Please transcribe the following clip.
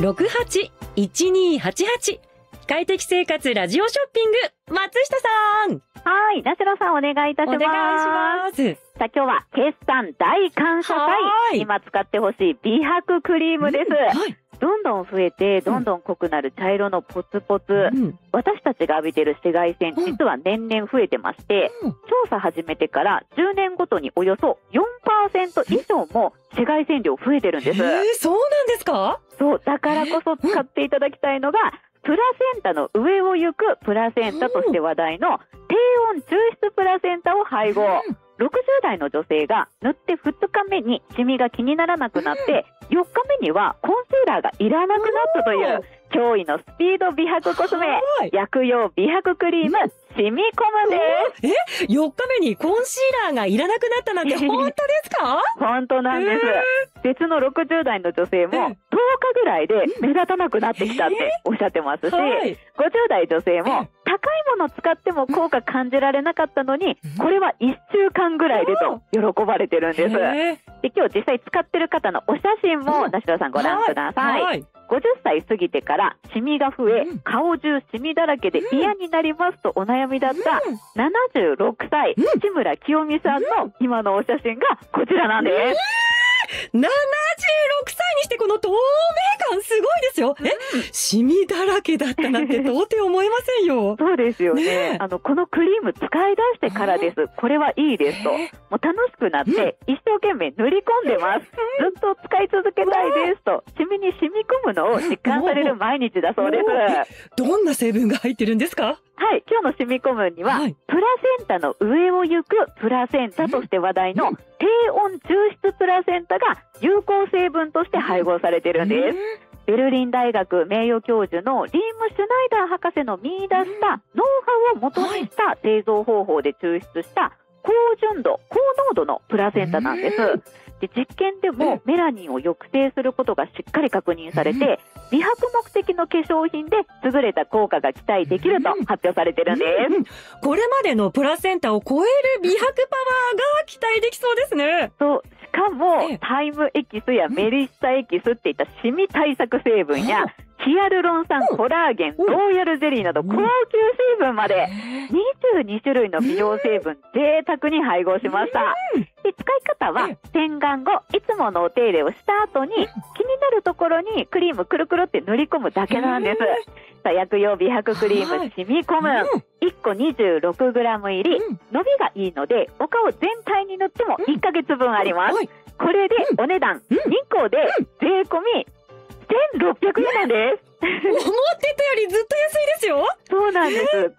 08-1288快適生活ラジオショッピング、松下さん。 はい、ナシロさんお願いいたします。 お願いします。 さあ今日は決算大感謝祭、今使ってほしい美白クリームです。はい、どんどん増えてどんどん濃くなる茶色のポツポツ、私たちが浴びている紫外線、実は年々増えてまして、調査始めてから10年ごとにおよそ 4% 以上も紫外線量増えてるんです。 そうなんですか？ そう、だからこそ使っていただきたいのが、プラセンタの上を行くプラセンタとして話題の低温抽出プラセンタを配合。60代の女性が塗って2日目にシミが気にならなくなって、4日目にはコンシーラーがいらなくなったという驚異のスピード美白コスメ、薬用美白クリームシミコムです。 4日目にコンシーラーがいらなくなったなんて本当ですか？ 本当なんです。別の60代の女性も10日ぐらいで目立たなくなってきたっておっしゃってますし、50代女性も高いもの使っても効果感じられなかったのに、これは1週間ぐらいでと喜ばれてるんです。で、今日実際使ってる方のお写真もナシロさんご覧ください。50歳過ぎてからシミが増え、顔中シミだらけで嫌になりますとお悩みだった76歳、志村清美さんの今のお写真がこちらなんです。 76歳にしてこの透明感すごいですよ。シミだらけだったなんて到底思えませんよ。 そうですよね。このクリーム使い出してからです。これはいいですと。もう楽しくなって一生懸命塗り込んでます。ずっと使い続けたいですと。シミに染み込むのを実感される毎日だそうです。 どんな成分が入ってるんですか？ はい、今日のシミコムには、プラセンタの上を行くプラセンタとして話題の低温抽出プラセンタが有効成分として配合されているんです。ベルリン大学名誉教授のリーム・シュナイダー博士の見出したノウハウを元にした製造方法で抽出した高純度、高濃度のプラセンタなんです。で、実験でもメラニンを抑制することがしっかり確認されて、美白目的の化粧品で優れた効果が期待できると発表されてるんです。 これまでのプラセンタを超える美白パワーが期待できそうですね。 そう。しかもタイムエキスやメリッサエキスっていったシミ対策成分やヒアルロン酸、コラーゲン、ローヤルゼリーなど高級成分まで22種類の美容成分贅沢に配合しました。で、使い方は洗顔後いつものお手入れをした後に気になるところにクリームくるくるって塗り込むだけなんです。さあ、薬用美白クリームシミコム1個 26g 入り、伸びがいいのでお顔全体に塗っても1ヶ月分あります。これでお値段2個で税込み1600円なんです。 思ってたよりずっと安いですよ。 そうなんです。